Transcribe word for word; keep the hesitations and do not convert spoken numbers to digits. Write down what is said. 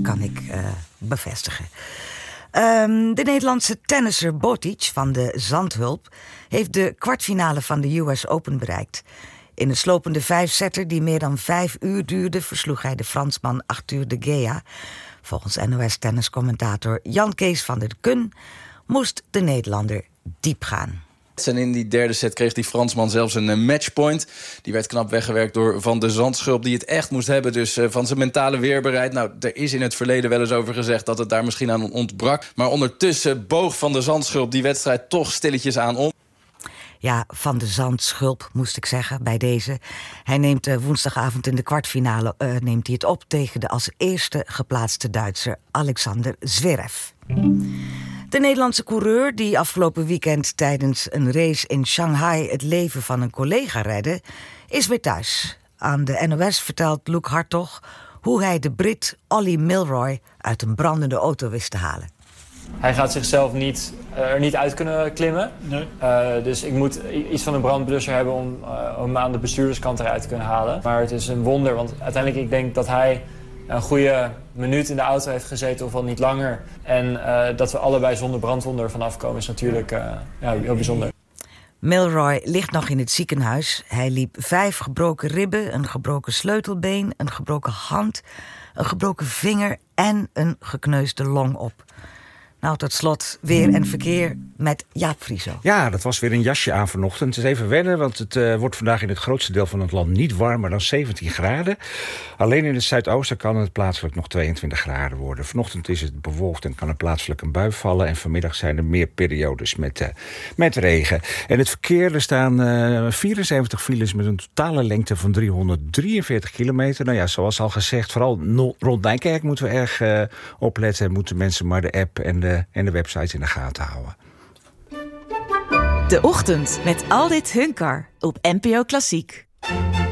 dat kan ik uh, bevestigen. Um, de Nederlandse tennisser Botic van de Zandhulp heeft de kwartfinale van de U S Open bereikt. In een slopende vijfsetter die meer dan vijf uur duurde, versloeg hij de Fransman Arthur de Gea. Volgens N O S-tenniscommentator Jan Kees van der Kun moest de Nederlander diep gaan. En in die derde set kreeg die Fransman zelfs een matchpoint. Die werd knap weggewerkt door Van de Zandschulp, die het echt moest hebben. Dus uh, van zijn mentale weerbaarheid. Nou, er is in het verleden wel eens over gezegd dat het daar misschien aan ontbrak. Maar ondertussen boog Van de Zandschulp die wedstrijd toch stilletjes aan om. Ja, Van de Zandschulp moest ik zeggen bij deze. Hij neemt uh, woensdagavond in de kwartfinale uh, neemt hij het op tegen de als eerste geplaatste Duitser Alexander Zverev. De Nederlandse coureur die afgelopen weekend tijdens een race in Shanghai het leven van een collega redde, is weer thuis. Aan de N O S vertelt Luc Hartog hoe hij de Brit Ollie Milroy uit een brandende auto wist te halen. Hij gaat zichzelf niet, er niet uit kunnen klimmen. Nee. Uh, dus ik moet iets van een brandblusser hebben om, uh, om aan de bestuurderskant eruit te kunnen halen. Maar het is een wonder, want uiteindelijk ik denk dat hij een goede minuut in de auto heeft gezeten of al niet langer. En uh, dat we allebei zonder brandwonden ervan afkomen is natuurlijk uh, ja, heel bijzonder. Milroy ligt nog in het ziekenhuis. Hij liep vijf gebroken ribben, een gebroken sleutelbeen, een gebroken hand, een gebroken vinger en een gekneusde long op. Nou, tot slot weer en verkeer met Jaap Frieso. Ja, dat was weer een jasje aan vanochtend. Het is even wennen, want het uh, wordt vandaag in het grootste deel van het land niet warmer dan zeventien graden. Alleen in het zuidoosten kan het plaatselijk nog tweeëntwintig graden worden. Vanochtend is het bewolkt en kan er plaatselijk een bui vallen. En vanmiddag zijn er meer periodes met, uh, met regen. En het verkeer, er staan uh, vierenzeventig files met een totale lengte van driehonderddrieënveertig kilometer. Nou ja, zoals al gezegd, vooral no- rond Nijkerk moeten we erg uh, opletten. Moeten mensen maar de app en de en de website in de gaten houden. De Ochtend met Aldit Hunkar op N P O Klassiek.